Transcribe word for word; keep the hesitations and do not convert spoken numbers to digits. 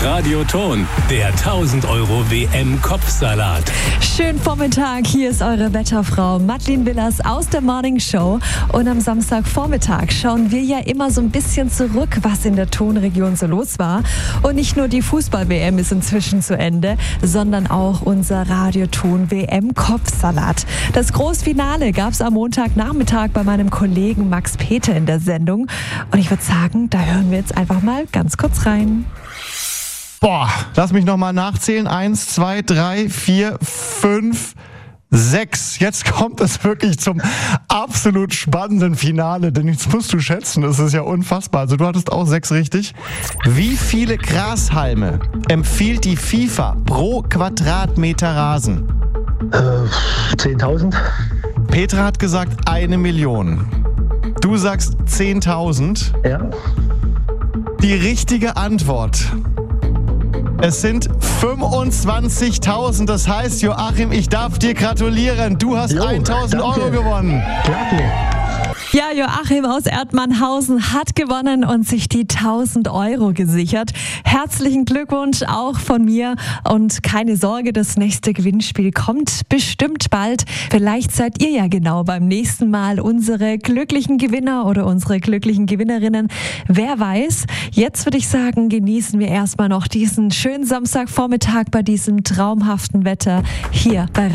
Radioton, der tausend Euro W M-Kopfsalat. Schönen Vormittag, hier ist eure Wetterfrau Madeleine Willers aus der Morning Show. Und am Samstagvormittag schauen wir ja immer so ein bisschen zurück, was in der Tonregion so los war. Und nicht nur die Fußball-W M ist inzwischen zu Ende, sondern auch unser Radioton-W M-Kopfsalat. Das Großfinale gab es am Montagnachmittag bei meinem Kollegen Max Peter in der Sendung. Und ich würde sagen, da hören wir jetzt einfach mal ganz kurz rein. Boah, lass mich nochmal nachzählen. Eins, zwei, drei, vier, fünf, sechs. Jetzt kommt es wirklich zum absolut spannenden Finale, denn jetzt musst du schätzen, das ist ja unfassbar. Also du hattest auch sechs richtig. Wie viele Grashalme empfiehlt die FIFA pro Quadratmeter Rasen? Äh, zehntausend. Petra hat gesagt eine Million. Du sagst zehntausend. Ja. Die richtige Antwort: es sind fünfundzwanzigtausend. Das heißt, Joachim, ich darf dir gratulieren. Du hast Jo, tausend danke. Euro gewonnen. Klasse. Ja, Joachim aus Erdmannhausen hat gewonnen und sich die tausend Euro gesichert. Herzlichen Glückwunsch auch von mir und keine Sorge, das nächste Gewinnspiel kommt bestimmt bald. Vielleicht seid ihr ja genau beim nächsten Mal unsere glücklichen Gewinner oder unsere glücklichen Gewinnerinnen. Wer weiß. Jetzt würde ich sagen, genießen wir erstmal noch diesen schönen Samstagvormittag bei diesem traumhaften Wetter hier bei